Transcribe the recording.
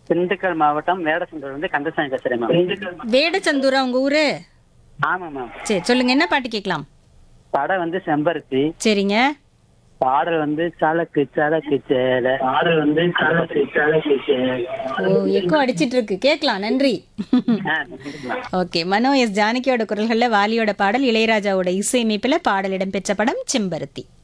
திண்டுக்கல் மாவட்டம் வேடசந்தூர் வந்து கந்தசாமி பேசுறேன் மேம். வேடச்சந்தூரா உங்க ஊரு? ஆமா மேம். சரி சொல்லுங்க, என்ன பாட்டு கேட்கலாம்? படம் வந்து செம்பருத்தி. சரிங்க. பாடல் வந்து சலக்கு சலக்கு சேல. பாடல் வந்து சலக்கு சலக்கு சேல. ஓ, எக்கோ அடிச்சிட்டு இருக்கு, கேட்கலாம். நன்றி. ஓகே, மனோ எஸ் ஜானகியோட குரல்கள்ல வாலியோட பாடல், இளையராஜாவோட இசையமைப்புல பாடல் இடம்பெற்ற படம் செம்பருத்தி.